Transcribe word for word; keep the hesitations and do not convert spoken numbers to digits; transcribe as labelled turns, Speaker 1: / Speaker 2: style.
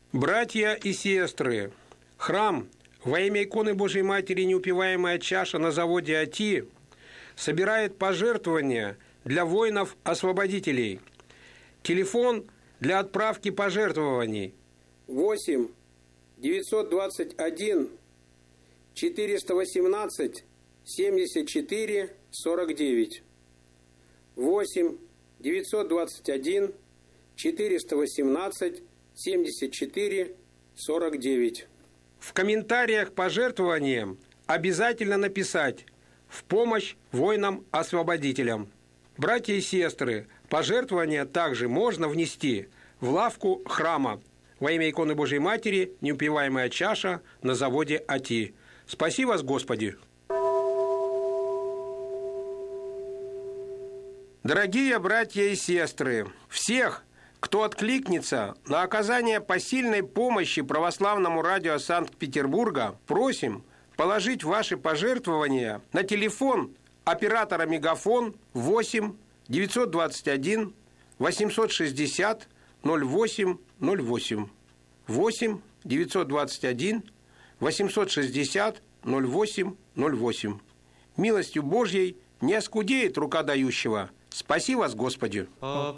Speaker 1: Братья и сестры, храм во имя иконы Божией Матери «Неупиваемая чаша» на заводе АТИ собирает пожертвования для воинов-освободителей. Телефон для отправки пожертвований восемь девятьсот двадцать один четыреста восемнадцать семьдесят четыре сорок девять. восемь девятьсот двадцать один четыреста восемнадцать семьдесят четыре сорок девять. В комментариях к пожертвованиям обязательно написать «В помощь воинам-освободителям». Братья и сестры, пожертвования также можно внести в лавку храма во имя иконы Божией Матери «Неупиваемая чаша» на заводе АТИ. Спаси вас, Господи! Дорогие братья и сестры, всех, кто откликнется на оказание посильной помощи православному радио Санкт-Петербурга, просим положить ваши пожертвования на телефон оператора «Мегафон» восемь девятьсот двадцать один восемьсот шестьдесят ноль восемь ноль восемь. восемь девятьсот двадцать один восемьсот шестьдесят ноль восемь ноль восемь. Милостью Божьей не оскудеет рука дающего. Спаси вас, Господи!